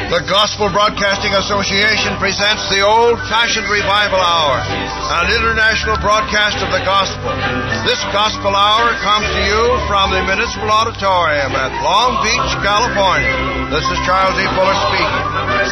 The Gospel Broadcasting Association presents the Old-Fashioned Revival Hour, an international broadcast of the Gospel. This Gospel Hour comes to you from the Municipal Auditorium at Long Beach, California. This is Charles E. Fuller speaking.